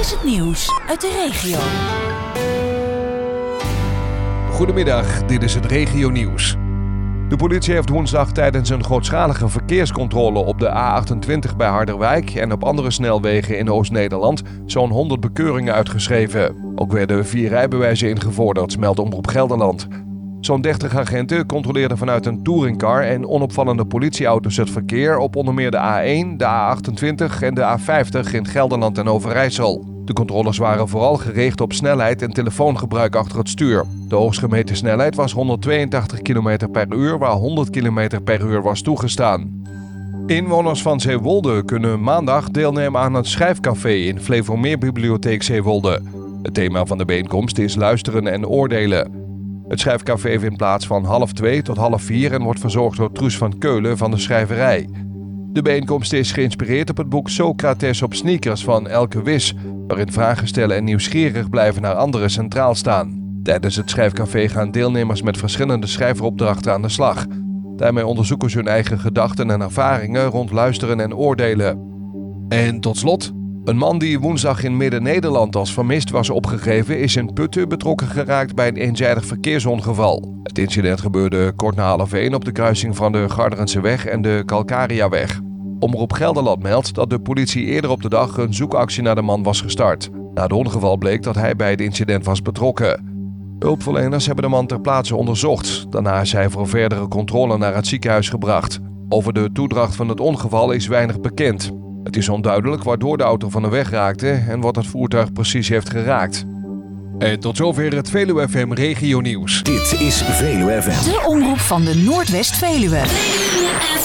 is het nieuws uit de regio. Goedemiddag, dit is het regionieuws. De politie heeft woensdag tijdens een grootschalige verkeerscontrole op de A28 bij Harderwijk en op andere snelwegen in Oost-Nederland zo'n 100 bekeuringen uitgeschreven. Ook werden 4 rijbewijzen ingevorderd, meldt Omroep Gelderland. Zo'n 30 agenten controleerden vanuit een touringcar en onopvallende politieauto's het verkeer op onder meer de A1, de A28 en de A50 in Gelderland en Overijssel. De controles waren vooral gericht op snelheid en telefoongebruik achter het stuur. De hoogst gemeten snelheid was 182 km per uur, waar 100 km per uur was toegestaan. Inwoners van Zeewolde kunnen maandag deelnemen aan het schrijfcafé in Flevomeerbibliotheek Zeewolde. Het thema van de bijeenkomst is luisteren en oordelen. Het schrijfcafé vindt plaats van 13:30 tot 15:30 en wordt verzorgd door Truus van Keulen van de schrijverij. De bijeenkomst is geïnspireerd op het boek Socrates op sneakers van Elke Wis, waarin vragen stellen en nieuwsgierig blijven naar anderen centraal staan. Tijdens het schrijfcafé gaan deelnemers met verschillende schrijveropdrachten aan de slag. Daarmee onderzoeken ze hun eigen gedachten en ervaringen rond luisteren en oordelen. En tot slot, een man die woensdag in Midden-Nederland als vermist was opgegeven is in Putten betrokken geraakt bij een eenzijdig verkeersongeval. Het incident gebeurde kort na 12:30 op de kruising van de Garderenseweg en de Calcariaweg. Omroep Gelderland meldt dat de politie eerder op de dag een zoekactie naar de man was gestart. Na het ongeval bleek dat hij bij het incident was betrokken. Hulpverleners hebben de man ter plaatse onderzocht. Daarna is hij voor verdere controle naar het ziekenhuis gebracht. Over de toedracht van het ongeval is weinig bekend. Het is onduidelijk waardoor de auto van de weg raakte en wat het voertuig precies heeft geraakt. En tot zover het Veluwe FM regionieuws. Dit is Veluwe FM. De omroep van de Noordwest-Veluwe.